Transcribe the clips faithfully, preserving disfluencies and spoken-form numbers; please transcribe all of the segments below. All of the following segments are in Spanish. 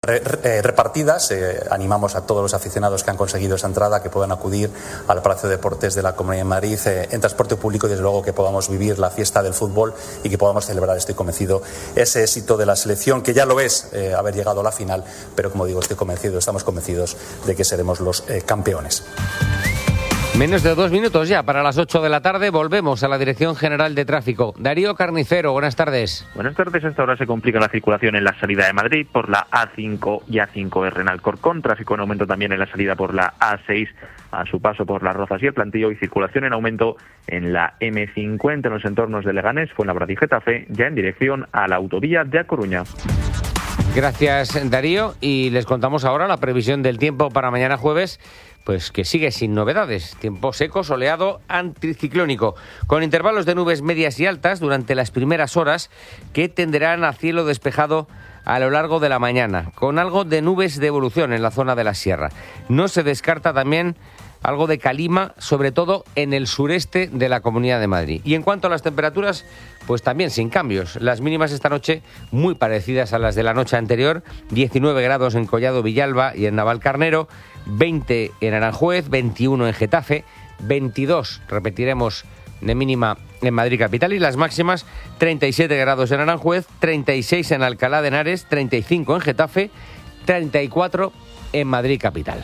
re, re, repartidas. Eh, animamos a todos los aficionados que han conseguido esa entrada que puedan acudir al Palacio de Deportes de la Comunidad de Madrid eh, en transporte público y desde luego que podamos vivir la fiesta del fútbol y que podamos celebrar, estoy convencido, ese éxito de la selección, que ya lo es eh, haber llegado a la final, pero como digo, estoy convencido, estamos convencidos de que seremos los eh, campeones. Menos de dos minutos ya para las ocho de la tarde. Volvemos a la Dirección General de Tráfico. Darío Carnicero, buenas tardes. Buenas tardes. Hasta ahora se complica la circulación en la salida de Madrid por la A cinco y A cinco R en Alcorcón. Tráfico en aumento también en la salida por la A seis a su paso por Las Rozas y el Plantío. Y circulación en aumento en la eme cincuenta en los entornos de Leganés, Fuenlabrada y Getafe, ya en dirección a la autovía de A Coruña. Gracias, Darío. Y les contamos ahora la previsión del tiempo para mañana jueves, pues que sigue sin novedades. Tiempo seco, soleado, anticiclónico, con intervalos de nubes medias y altas durante las primeras horas que tenderán a cielo despejado a lo largo de la mañana, con algo de nubes de evolución en la zona de la sierra. No se descarta también algo de calima, sobre todo en el sureste de la Comunidad de Madrid. Y en cuanto a las temperaturas, pues también sin cambios. Las mínimas esta noche muy parecidas a las de la noche anterior, diecinueve grados en Collado Villalba y en Navalcarnero, veinte en Aranjuez, veintiuno en Getafe, veintidós, repetiremos, de mínima en Madrid capital, y las máximas treinta y siete grados en Aranjuez, treinta y seis en Alcalá de Henares, treinta y cinco en Getafe, treinta y cuatro en Madrid capital.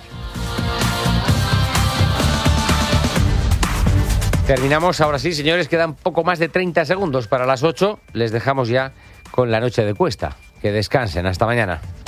Terminamos, ahora sí, señores, quedan poco más de treinta segundos para las ocho. Les dejamos ya con la noche de Cuesta. Que descansen, hasta mañana.